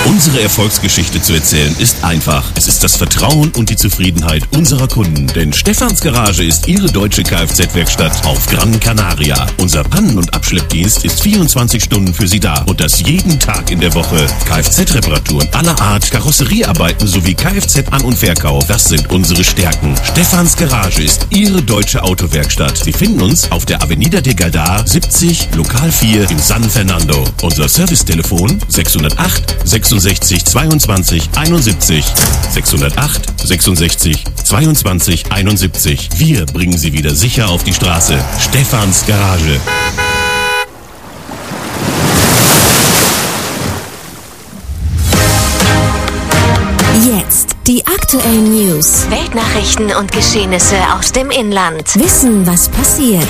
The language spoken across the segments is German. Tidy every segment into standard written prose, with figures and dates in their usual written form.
Unsere Erfolgsgeschichte zu erzählen ist einfach. Es ist das Vertrauen und die Zufriedenheit unserer Kunden. Denn Stefans Garage ist Ihre deutsche Kfz-Werkstatt auf Gran Canaria. Unser Pannen- und Abschleppdienst ist 24 Stunden für Sie da. Und das jeden Tag in der Woche. Kfz-Reparaturen aller Art, Karosseriearbeiten sowie Kfz-An- und Verkauf. Das sind unsere Stärken. Stefans Garage ist Ihre deutsche Autowerkstatt. Sie finden uns auf der Avenida de Galdar 70, Lokal 4 in San Fernando. Unser Servicetelefon 608 66 22 71. 608 66 22 71. Wir bringen Sie wieder sicher auf die Straße. Stefans Garage. Jetzt die aktuellen News. Weltnachrichten und Geschehnisse aus dem Inland. Wissen, was passiert.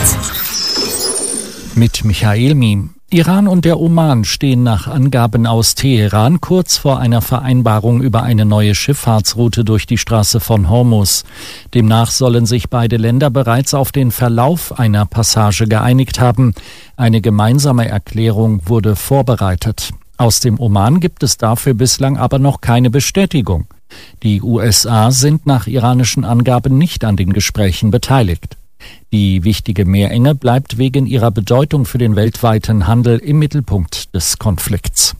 Mit Michael Miem. Iran und der Oman stehen nach Angaben aus Teheran kurz vor einer Vereinbarung über eine neue Schifffahrtsroute durch die Straße von Hormuz. Demnach sollen sich beide Länder bereits auf den Verlauf einer Passage geeinigt haben. Eine gemeinsame Erklärung wurde vorbereitet. Aus dem Oman gibt es dafür bislang aber noch keine Bestätigung. Die USA sind nach iranischen Angaben nicht an den Gesprächen beteiligt. Die wichtige Meerenge bleibt wegen ihrer Bedeutung für den weltweiten Handel im Mittelpunkt des Konflikts.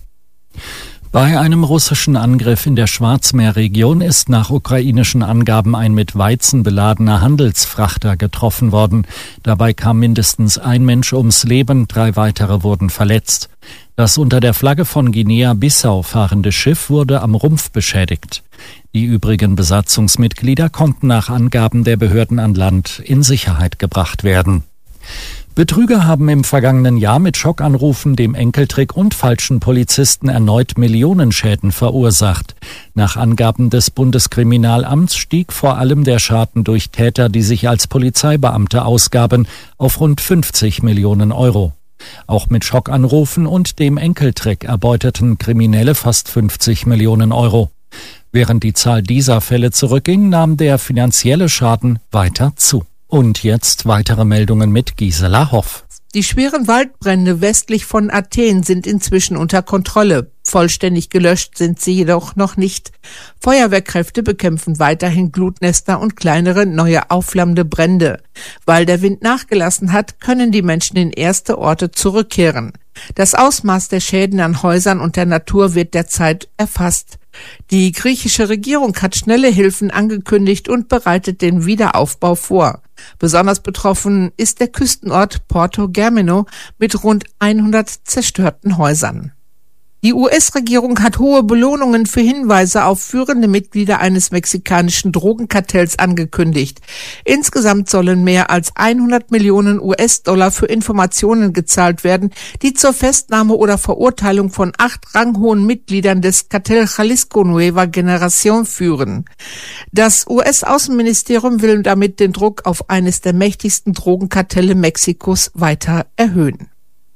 Bei einem russischen Angriff in der Schwarzmeerregion ist nach ukrainischen Angaben ein mit Weizen beladener Handelsfrachter getroffen worden. Dabei kam mindestens ein Mensch ums Leben, 3 weitere wurden verletzt. Das unter der Flagge von Guinea-Bissau fahrende Schiff wurde am Rumpf beschädigt. Die übrigen Besatzungsmitglieder konnten nach Angaben der Behörden an Land in Sicherheit gebracht werden. Betrüger haben im vergangenen Jahr mit Schockanrufen, dem Enkeltrick und falschen Polizisten erneut Millionenschäden verursacht. Nach Angaben des Bundeskriminalamts stieg vor allem der Schaden durch Täter, die sich als Polizeibeamte ausgaben, auf rund 50 Millionen Euro. Auch mit Schockanrufen und dem Enkeltrick erbeuteten Kriminelle fast 50 Millionen Euro. Während die Zahl dieser Fälle zurückging, nahm der finanzielle Schaden weiter zu. Und jetzt weitere Meldungen mit Gisela Hoff. Die schweren Waldbrände westlich von Athen sind inzwischen unter Kontrolle. Vollständig gelöscht sind sie jedoch noch nicht. Feuerwehrkräfte bekämpfen weiterhin Glutnester und kleinere, neue aufflammende Brände. Weil der Wind nachgelassen hat, können die Menschen in erste Orte zurückkehren. Das Ausmaß der Schäden an Häusern und der Natur wird derzeit erfasst. Die griechische Regierung hat schnelle Hilfen angekündigt und bereitet den Wiederaufbau vor. Besonders betroffen ist der Küstenort Porto Germano mit rund 100 zerstörten Häusern. Die US-Regierung hat hohe Belohnungen für Hinweise auf führende Mitglieder eines mexikanischen Drogenkartells angekündigt. Insgesamt sollen mehr als 100 Millionen US-Dollar für Informationen gezahlt werden, die zur Festnahme oder Verurteilung von 8 ranghohen Mitgliedern des Cartel Jalisco Nueva Generación führen. Das US-Außenministerium will damit den Druck auf eines der mächtigsten Drogenkartelle Mexikos weiter erhöhen.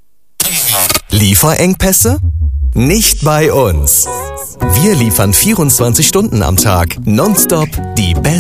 Lieferengpässe? Nicht bei uns. Wir liefern 24 Stunden am Tag, nonstop die besten